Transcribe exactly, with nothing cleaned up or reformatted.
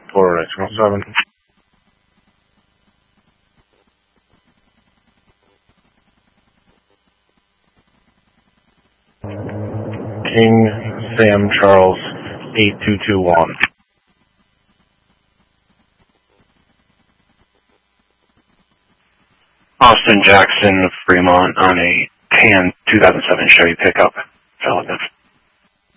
Florida two oh seven. King Sam Charles eight two two one. Austin Jackson Fremont on a tan two thousand seven Chevy pickup. Pelican.